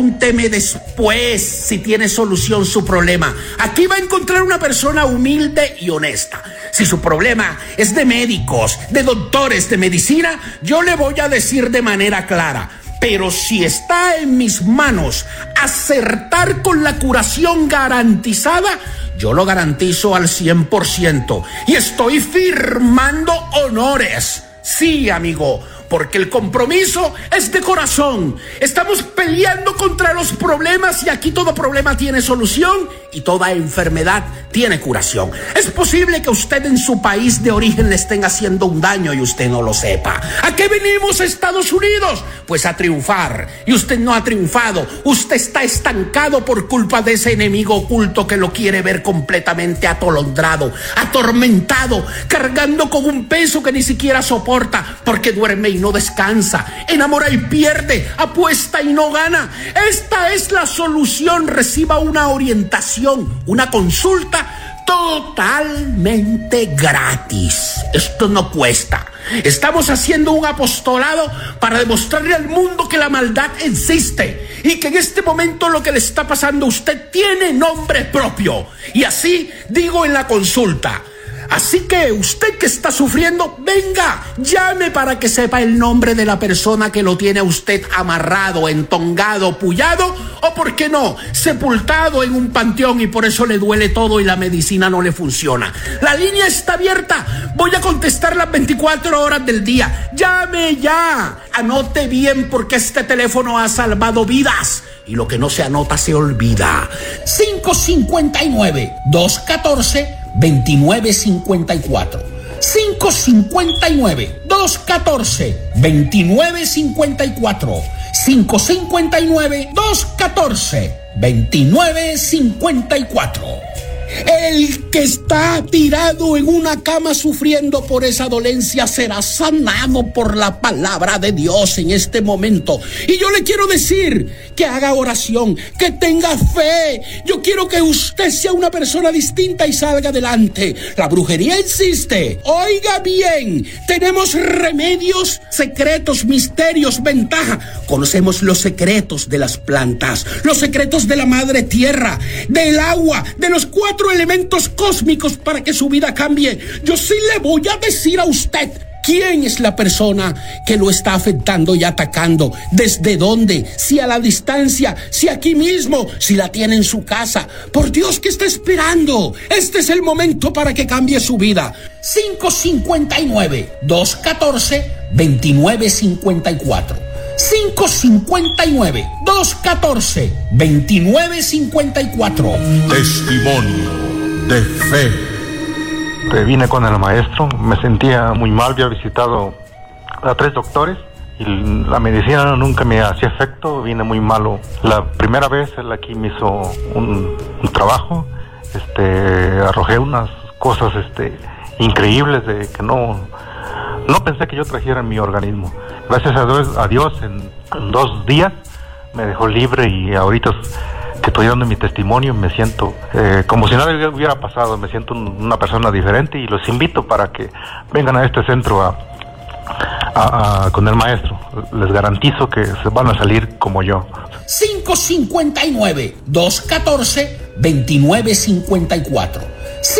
pregúnteme después si tiene solución su problema. Aquí va a encontrar una persona humilde y honesta. Si su problema es de médicos, de doctores, de medicina, yo le voy a decir de manera clara. Pero si está en mis manos acertar con la curación garantizada, yo lo garantizo al 100%. Y estoy firmando honores. Sí, amigo, porque el compromiso es de corazón. Estamos peleando contra los problemas y aquí todo problema tiene solución y toda enfermedad tiene curación. Es posible que usted en su país de origen le estén haciendo un daño y usted no lo sepa. ¿A qué venimos a Estados Unidos? Pues a triunfar. Y usted no ha triunfado. Usted está estancado por culpa de ese enemigo oculto que lo quiere ver completamente atolondrado, atormentado, cargando con un peso que ni siquiera soporta, porque duerme y no descansa, enamora y pierde, apuesta y no gana. Esta es la solución. Reciba una orientación, una consulta totalmente gratis. Esto no cuesta. Estamos haciendo un apostolado para demostrarle al mundo que la maldad existe y que en este momento lo que le está pasando a usted tiene nombre propio. Y así digo en la consulta. Así que usted que está sufriendo, venga, llame para que sepa el nombre de la persona que lo tiene a usted amarrado, entongado, pullado o, ¿por qué no?, sepultado en un panteón y por eso le duele todo y la medicina no le funciona. La línea está abierta. Voy a contestar las 24 horas del día. Llame ya. Anote bien porque este teléfono ha salvado vidas. Y lo que no se anota se olvida. 559-214-2954. 559-214-2954. 559-214-2954. El que está tirado en una cama sufriendo por esa dolencia será sanado por la palabra de Dios en este momento. Y yo le quiero decir que haga oración, que tenga fe. Yo quiero que usted sea una persona distinta y salga adelante. La brujería existe. Oiga bien, tenemos remedios, secretos, misterios, ventaja. Conocemos los secretos de las plantas, los secretos de la madre tierra, del agua, de los 4 elementos cósmicos para que su vida cambie. Yo sí le voy a decir a usted quién es la persona que lo está afectando y atacando, desde dónde, si a la distancia, si aquí mismo, si la tiene en su casa. Por Dios, ¿qué está esperando? Este es el momento para que cambie su vida. 559-214-2954. 559-214-2954. Testimonio de fe. Vine con el maestro, me sentía muy mal, había visitado a 3 doctores y la medicina nunca me hacía efecto, vine muy malo. La primera vez él aquí me hizo un trabajo, arrojé unas cosas increíbles de que no pensé que yo trajera en mi organismo. Gracias a Dios en 2 días me dejó libre y ahorita que estoy dando mi testimonio me siento como si nada hubiera pasado, me siento una persona diferente y los invito para que vengan a este centro con el maestro. Les garantizo que se van a salir como yo. 559-214-2954.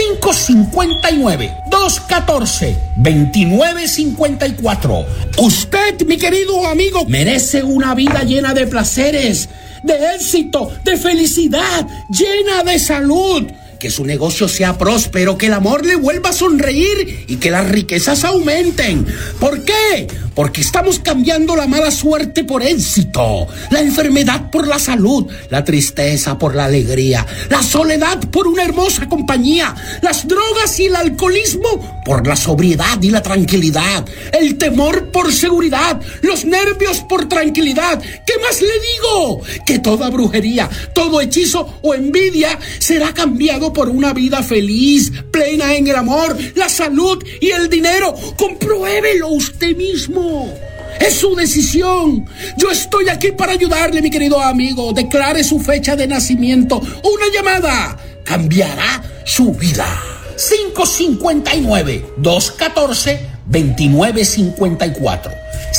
559-214-2954. Usted, mi querido amigo, merece una vida llena de placeres, de éxito, de felicidad, llena de salud. Que su negocio sea próspero, que el amor le vuelva a sonreír y que las riquezas aumenten. ¿Por qué? Porque estamos cambiando la mala suerte por éxito, la enfermedad por la salud, la tristeza por la alegría, la soledad por una hermosa compañía, las drogas y el alcoholismo por la sobriedad y la tranquilidad, el temor por seguridad, los nervios por tranquilidad. ¿Qué más le digo? Que toda brujería, todo hechizo o envidia será cambiado por una vida feliz, plena en el amor, la salud y el dinero. Compruébelo usted mismo. Es su decisión. Yo estoy aquí para ayudarle, mi querido amigo. Declare su fecha de nacimiento. Una llamada cambiará su vida. 559-214 559-214-2954.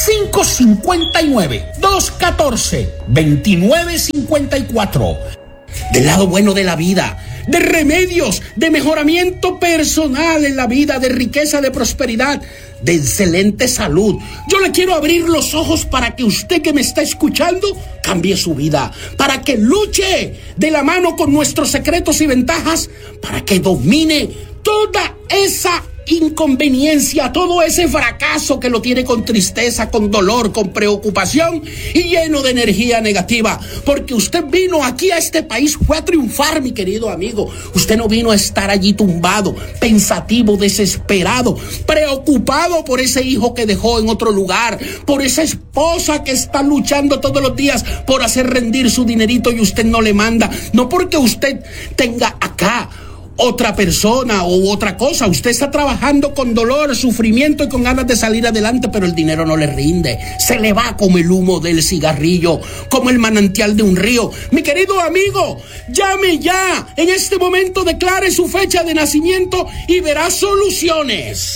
559-214-2954. Del lado bueno de la vida, de remedios, de mejoramiento personal en la vida, de riqueza, de prosperidad, de excelente salud. Yo le quiero abrir los ojos para que usted que me está escuchando cambie su vida, para que luche de la mano con nuestros secretos y ventajas, para que domine toda esa inconveniencia, todo ese fracaso que lo tiene con tristeza, con dolor, con preocupación y lleno de energía negativa, porque usted vino aquí a este país, fue a triunfar, mi querido amigo. Usted no vino a estar allí tumbado, pensativo, desesperado, preocupado por ese hijo que dejó en otro lugar, por esa esposa que está luchando todos los días por hacer rendir su dinerito y usted no le manda, no porque usted tenga acá otra persona u otra cosa. Usted está trabajando con dolor, sufrimiento y con ganas de salir adelante, pero el dinero no le rinde. Se le va como el humo del cigarrillo, como el manantial de un río. Mi querido amigo, llame ya. En este momento declare su fecha de nacimiento y verá soluciones.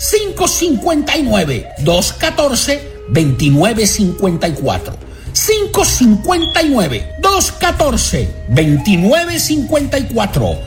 559-214-2954. 559-214-2954.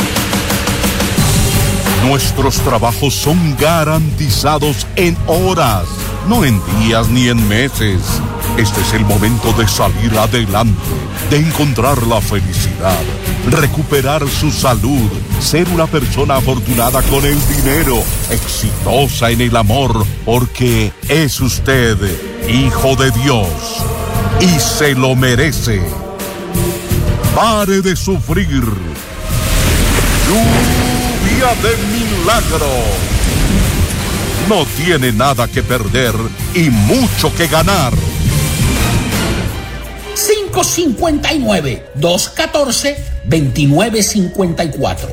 Nuestros trabajos son garantizados en horas, no en días ni en meses. Este es el momento de salir adelante, de encontrar la felicidad, recuperar su salud, ser una persona afortunada con el dinero, exitosa en el amor, porque es usted hijo de Dios y se lo merece. Pare de sufrir. Lluvia de milagros. No tiene nada que perder y mucho que ganar. 559-214-2954.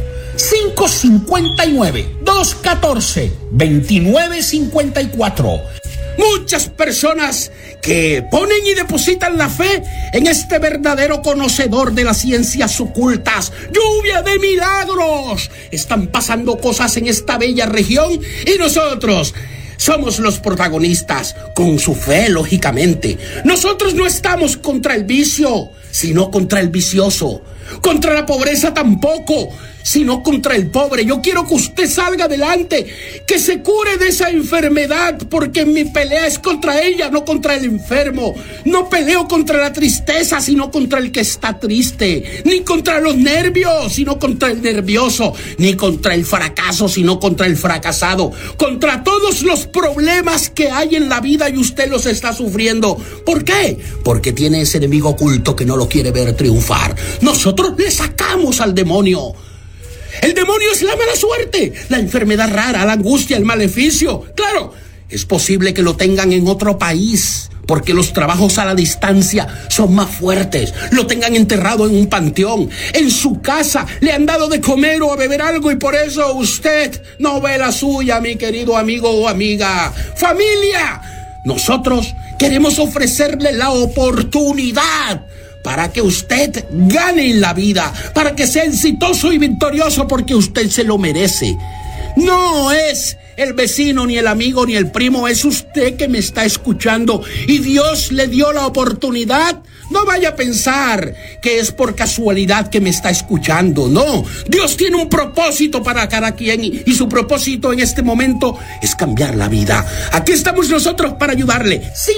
559-214-2954. Muchas personas que ponen y depositan la fe en este verdadero conocedor de las ciencias ocultas. Lluvia de milagros. Están pasando cosas en esta bella región y nosotros somos los protagonistas, con su fe, lógicamente. Nosotros no estamos contra el vicio, sino contra el vicioso. Contra la pobreza tampoco, sino contra el pobre. Yo quiero que usted salga adelante, que se cure de esa enfermedad, porque mi pelea es contra ella, no contra el enfermo. No peleo contra la tristeza, sino contra el que está triste. Ni contra los nervios, sino contra el nervioso. Ni contra el fracaso, sino contra el fracasado. Contra todos los problemas que hay en la vida y usted los está sufriendo. ¿Por qué? Porque tiene ese enemigo oculto que no lo quiere ver triunfar. Nosotros le sacamos al demonio. El demonio es la mala suerte, la enfermedad rara, la angustia, el maleficio. Claro, es posible que lo tengan en otro país, porque los trabajos a la distancia son más fuertes. Lo tengan enterrado en un panteón, en su casa, le han dado de comer o a beber algo y por eso usted no ve la suya, mi querido amigo o amiga. Familia, nosotros queremos ofrecerle la oportunidad para que usted gane en la vida, para que sea exitoso y victorioso, porque usted se lo merece. No es el vecino, ni el amigo, ni el primo, es usted que me está escuchando y Dios le dio la oportunidad. No vaya a pensar que es por casualidad que me está escuchando, no. Dios tiene un propósito para cada quien y su propósito en este momento es cambiar la vida. Aquí estamos nosotros para ayudarle.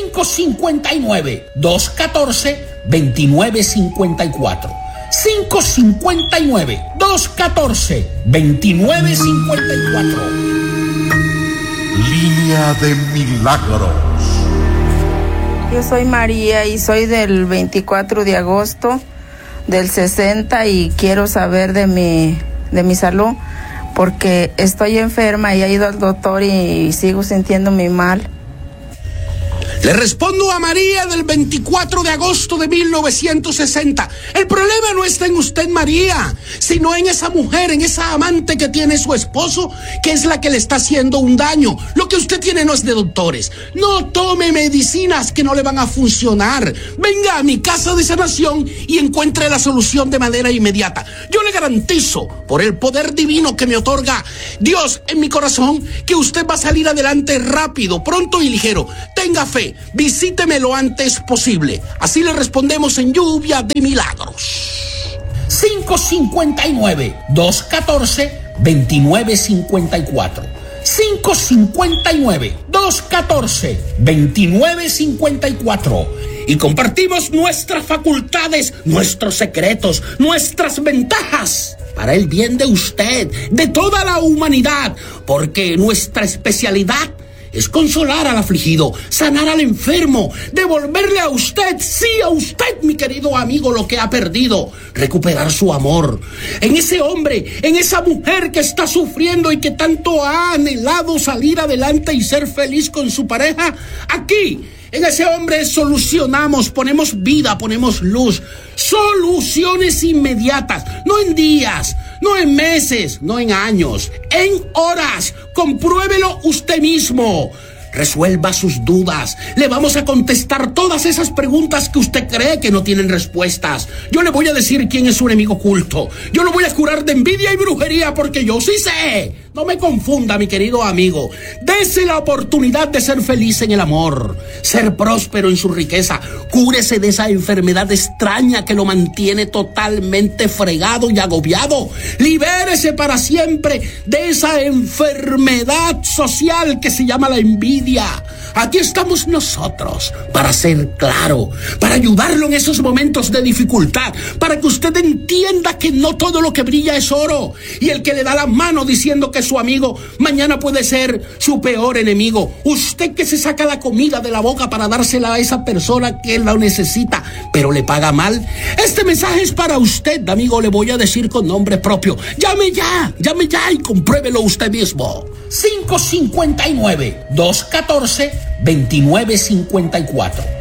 559-214-2954. 559-214-2954. Línea de milagros. Yo soy María y soy del 24 de agosto del 60 y quiero saber de mi salud porque estoy enferma y he ido al doctor y sigo sintiéndome mal. Le respondo a María del 24 de agosto de 1960. El problema no está en usted, María, sino en esa mujer, en esa amante que tiene su esposo, que es la que le está haciendo un daño. Lo que usted tiene no es de doctores. No tome medicinas que no le van a funcionar. Venga a mi casa de sanación y encuentre la solución de manera inmediata. Yo le garantizo, por el poder divino que me otorga Dios en mi corazón, que usted va a salir adelante rápido, pronto y ligero. Tenga fe. Visíteme lo antes posible. Así le respondemos en Lluvia de Milagros. 559-214-2954. 559-214-2954. Y compartimos nuestras facultades, nuestros secretos, nuestras ventajas para el bien de usted, de toda la humanidad, porque nuestra especialidad es consolar al afligido, sanar al enfermo, devolverle a usted, sí, a usted, mi querido amigo, lo que ha perdido, recuperar su amor. En ese hombre, en esa mujer que está sufriendo y que tanto ha anhelado salir adelante y ser feliz con su pareja, aquí, en ese hombre solucionamos, ponemos vida, ponemos luz, soluciones inmediatas, no en días, no en meses, no en años, en horas. Compruébelo usted mismo. Resuelva sus dudas. Le vamos a contestar todas esas preguntas que usted cree que no tienen respuestas. Yo le voy a decir quién es su enemigo oculto. Yo lo voy a curar de envidia y brujería porque yo sí sé. No me confunda, mi querido amigo. Dese la oportunidad de ser feliz en el amor, ser próspero en su riqueza. Cúrese de esa enfermedad extraña que lo mantiene totalmente fregado y agobiado. Libérese para siempre de esa enfermedad social que se llama la envidia. Aquí estamos nosotros para ser claro, para ayudarlo en esos momentos de dificultad, para que usted entienda que no todo lo que brilla es oro, y el que le da la mano diciendo que es su amigo, mañana puede ser su peor enemigo. Usted que se saca la comida de la boca para dársela a esa persona que la necesita, pero le paga mal. Este mensaje es para usted, amigo, le voy a decir con nombre propio. Llame ya y compruébelo usted mismo. 559-214-2954.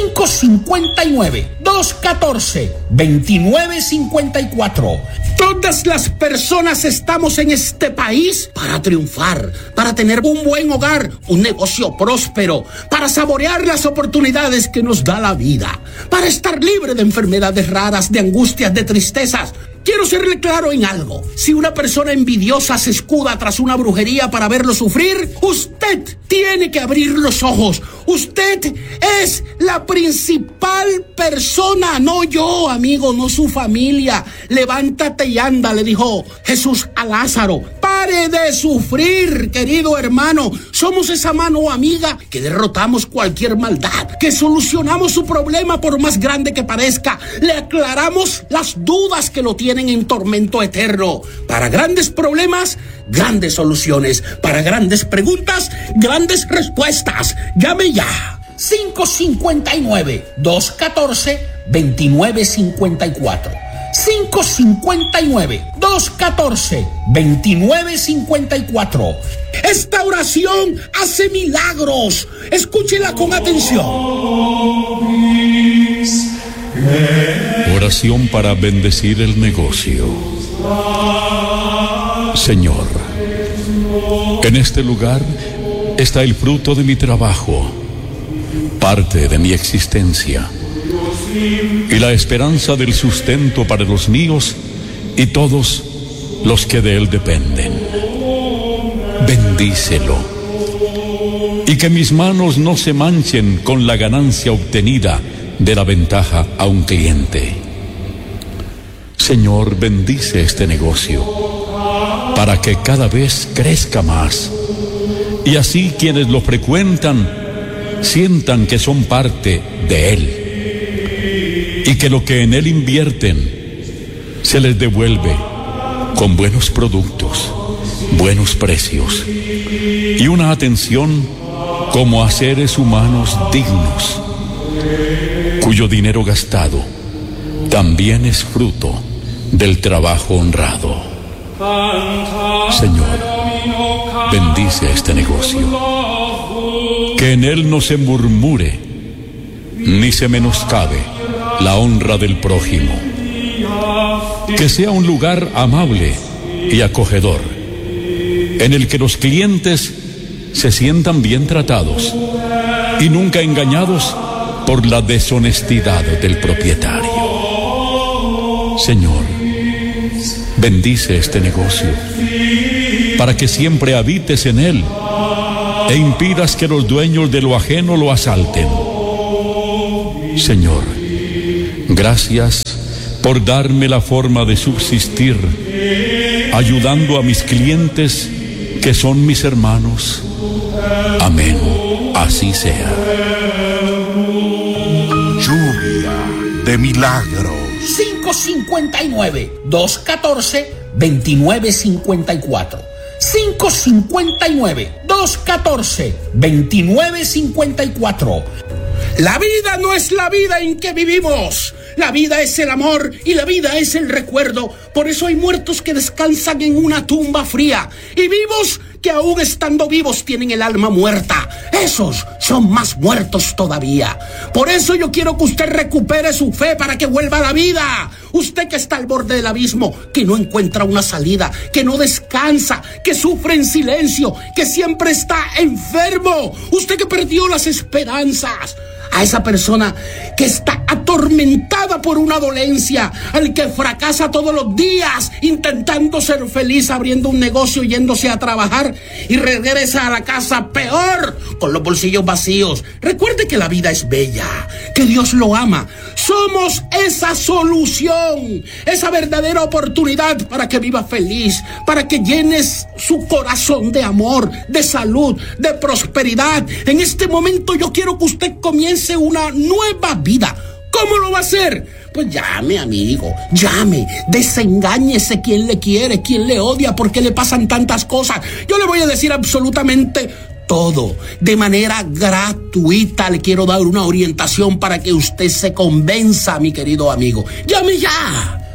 559-214-2954. Todas las personas estamos en este país para triunfar, para tener un buen hogar, un negocio próspero, para saborear las oportunidades que nos da la vida, para estar libre de enfermedades raras, de angustias, de tristezas. Quiero serle claro en algo. Si una persona envidiosa se escuda tras una brujería para verlo sufrir, usted tiene que abrir los ojos. Usted es la principal persona, no yo, amigo, no su familia. Levántate y anda, le dijo Jesús a Lázaro. Pare de sufrir, querido hermano. Somos esa mano amiga que derrotamos cualquier maldad, que solucionamos su problema por más grande que parezca. Le aclaramos las dudas que lo tienen en tormento eterno. Para grandes problemas, grandes soluciones. Para grandes preguntas, grandes respuestas. Llame ya. 559-214-2954. 559-214-2954. Esta oración hace milagros. Escúchela con atención. Oración para bendecir el negocio. Señor, en este lugar está el fruto de mi trabajo, parte de mi existencia, y la esperanza del sustento para los míos y todos los que de él dependen. Bendícelo, y que mis manos no se manchen con la ganancia obtenida de la ventaja a un cliente. Señor, bendice este negocio para que cada vez crezca más, y así quienes lo frecuentan sientan que son parte de él, y que lo que en él invierten se les devuelve con buenos productos, buenos precios y una atención como a seres humanos dignos, cuyo dinero gastado también es fruto del trabajo honrado. Señor, bendice este negocio Que en él no se murmure, ni se menoscabe la honra del prójimo. Que sea un lugar amable y acogedor, en el que los clientes se sientan bien tratados y nunca engañados por la deshonestidad del propietario. Señor, bendice este negocio para que siempre habites en él e impidas que los dueños de lo ajeno lo asalten. Señor, gracias por darme la forma de subsistir, ayudando a mis clientes que son mis hermanos. Amén. Así sea. Lluvia de milagros. 559-214-2954. 559-214-2954. La vida no es la vida en que vivimos. La vida es el amor y la vida es el recuerdo. Por eso hay muertos que descansan en una tumba fría y vivos que aún estando vivos tienen el alma muerta. Esos son más muertos todavía. Por eso yo quiero que usted recupere su fe para que vuelva a la vida. Usted que está al borde del abismo, que no encuentra una salida, que no descansa, que sufre en silencio, que siempre está enfermo. Usted que perdió las esperanzas. A esa persona que está atormentada por una dolencia, al que fracasa todos los días intentando ser feliz, abriendo un negocio, yéndose a trabajar y regresa a la casa peor, con los bolsillos vacíos. Recuerde que la vida es bella, que Dios lo ama. Somos esa solución, esa verdadera oportunidad para que viva feliz, para que llenes su corazón de amor, de salud, de prosperidad. En este momento yo quiero que usted comience una nueva vida. ¿Cómo lo va a hacer? Pues llame, amigo, llame, desengáñese quién le quiere, quién le odia, por qué le pasan tantas cosas. Yo le voy a decir absolutamente todo, de manera gratuita. Le quiero dar una orientación para que usted se convenza, mi querido amigo. Llame ya.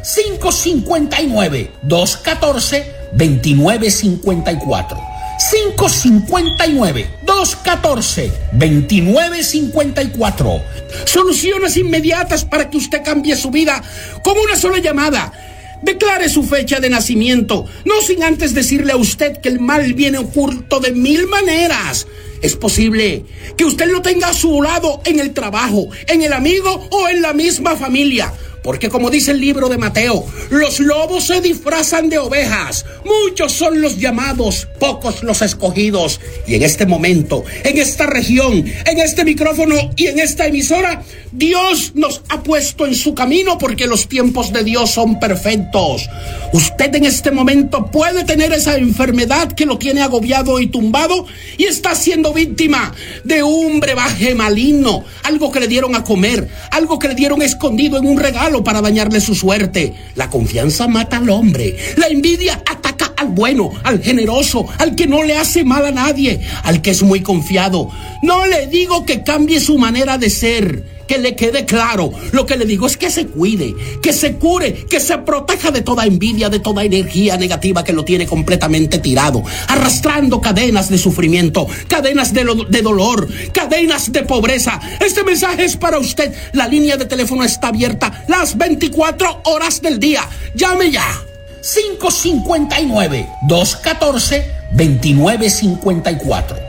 559-214-2954. 559-214-2954. Soluciones inmediatas para que usted cambie su vida con una sola llamada. Declare su fecha de nacimiento, no sin antes decirle a usted que el mal viene oculto de 1000 maneras. Es posible que usted lo tenga a su lado en el trabajo, en el amigo o en la misma familia. Porque como dice el libro de Mateo, los lobos se disfrazan de ovejas. Muchos son los llamados, pocos los escogidos. Y en este momento, en esta región, en este micrófono y en esta emisora, Dios nos ha puesto en su camino porque los tiempos de Dios son perfectos. Usted en este momento puede tener esa enfermedad que lo tiene agobiado y tumbado y está siendo víctima de un brebaje maligno, algo que le dieron a comer, algo que le dieron escondido en un regalo para dañarle su suerte. La confianza mata al hombre. La envidia ataca al bueno, al generoso, al que no le hace mal a nadie, al que es muy confiado. No le digo que cambie su manera de ser, que le quede claro. Lo que le digo es que se cuide, que se cure, que se proteja de toda envidia, de toda energía negativa que lo tiene completamente tirado, arrastrando cadenas de sufrimiento, cadenas de dolor, cadenas de pobreza. Este mensaje es para usted. La línea de teléfono está abierta las 24 horas del día. Llame ya. 559-214-2954.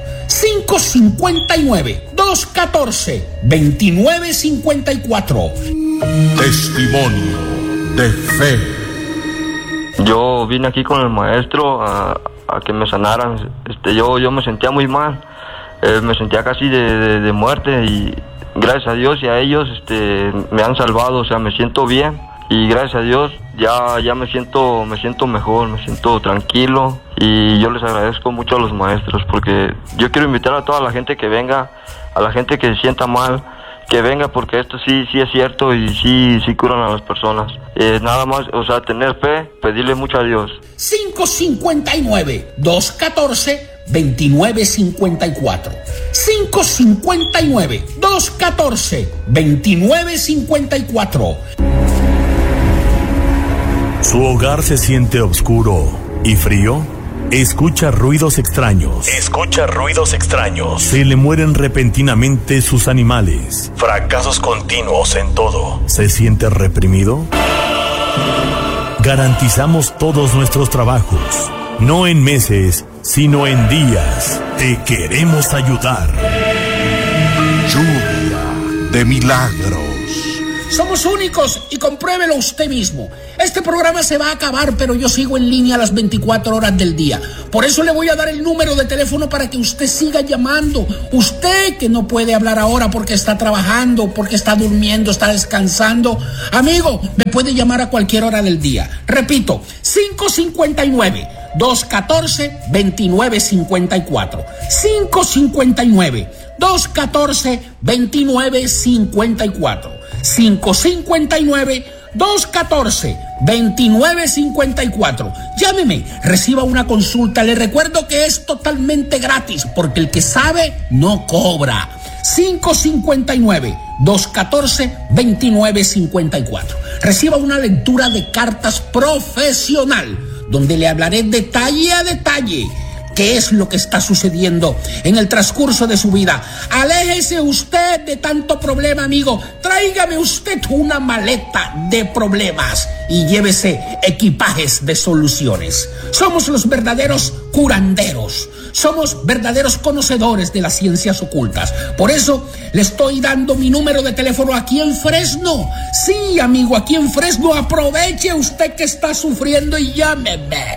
559-214-2954. Testimonio de fe. Yo vine aquí con el maestro a que me sanaran. Yo me sentía muy mal, me sentía casi de muerte, y gracias a Dios y a ellos me han salvado. O sea, me siento bien y gracias a Dios ya me siento mejor, me siento tranquilo, y yo les agradezco mucho a los maestros, porque yo quiero invitar a toda la gente que venga, a la gente que se sienta mal, que venga, porque esto sí es cierto y sí curan a las personas. Nada más, o sea, tener fe, pedirle mucho a Dios. 559-214-2954. 559-214-2954. ¿Su hogar se siente oscuro y frío? Escucha ruidos extraños. Se le mueren repentinamente sus animales. Fracasos continuos en todo. ¿Se siente reprimido? Garantizamos todos nuestros trabajos. No en meses, sino en días. Te queremos ayudar. Lluvia de milagros. Somos únicos y compruébelo usted mismo. Este programa se va a acabar, pero yo sigo en línea las 24 horas del día. Por eso le voy a dar el número de teléfono para que usted siga llamando. Usted que no puede hablar ahora porque está trabajando, porque está durmiendo, está descansando. Amigo, me puede llamar a cualquier hora del día. Repito, 559-214-2954. 559-214-2954. 559-214-2954. Llámeme, reciba una consulta. Le recuerdo que es totalmente gratis, porque el que sabe no cobra. 559-214-2954. Reciba una lectura de cartas profesional, donde le hablaré detalle a detalle qué es lo que está sucediendo en el transcurso de su vida. Aléjese usted de tanto problema, amigo. Tráigame usted una maleta de problemas y llévese equipajes de soluciones. Somos los verdaderos curanderos. Somos verdaderos conocedores de las ciencias ocultas. Por eso le estoy dando mi número de teléfono aquí en Fresno. Sí, amigo, aquí en Fresno. Aproveche usted que está sufriendo y llámeme.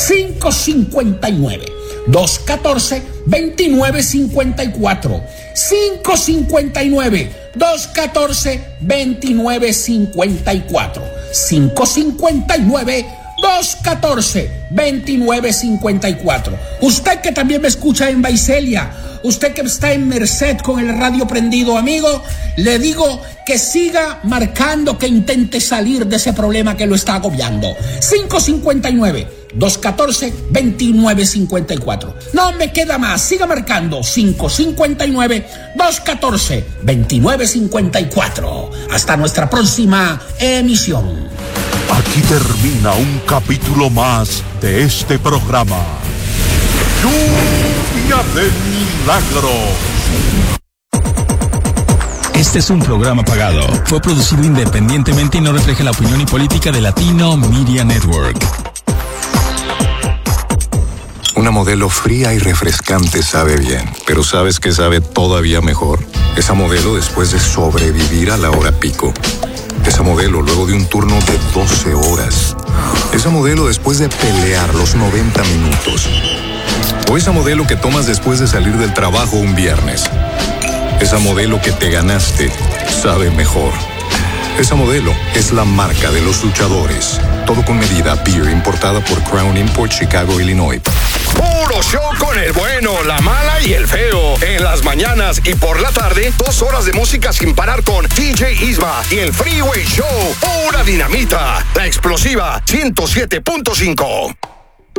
559-214-2954. 559-214-2954. 559-214-2954. Usted que también me escucha en Vaiselia, usted que está en Merced con el radio prendido, amigo, le digo que siga marcando, que intente salir de ese problema que lo está agobiando. 559-214-2954. No me queda más, siga marcando. 559-214-2954. Hasta nuestra próxima emisión. Aquí termina un capítulo más de este programa. Lluvia de milagros. Este es un programa pagado. Fue producido independientemente y no refleja la opinión y política de Latino Media Network. Una Modelo fría y refrescante sabe bien, pero ¿sabes qué sabe todavía mejor? Esa Modelo después de sobrevivir a la hora pico. Esa Modelo luego de un turno de 12 horas. Esa Modelo después de pelear los 90 minutos. O esa Modelo que tomas después de salir del trabajo un viernes. Esa Modelo que te ganaste sabe mejor. Esa Modelo es la marca de los luchadores. Todo con medida. Beer importada por Crown Import, Chicago, Illinois. Puro show con el bueno, la mala y el feo. En las mañanas y por la tarde, 2 horas de música sin parar con DJ Isma y el Freeway Show. Pura dinamita. La explosiva 107.5.